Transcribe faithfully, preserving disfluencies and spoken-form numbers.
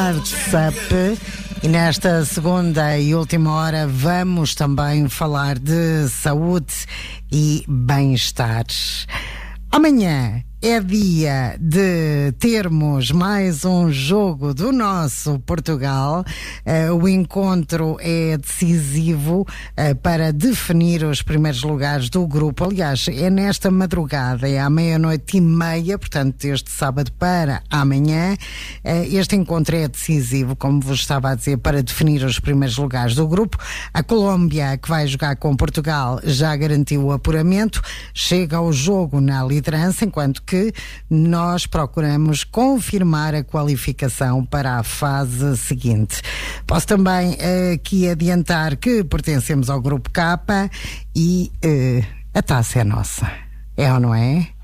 WhatsApp. E nesta segunda e última hora vamos também falar de saúde e bem-estar. Amanhã é dia de termos mais um jogo do nosso Portugal. Uh, o encontro é decisivo uh, para definir os primeiros lugares do grupo. Aliás, é nesta madrugada, é à meia-noite e meia, portanto, este sábado para amanhã. Uh, este encontro é decisivo, como vos estava a dizer, para definir os primeiros lugares do grupo. A Colômbia, que vai jogar com Portugal, já garantiu o apuramento, chega ao jogo na liderança, enquanto que nós procuramos confirmar a qualificação para a fase seguinte. Posso também uh, aqui adiantar que pertencemos ao grupo K e uh, a taça é nossa. É ou não é?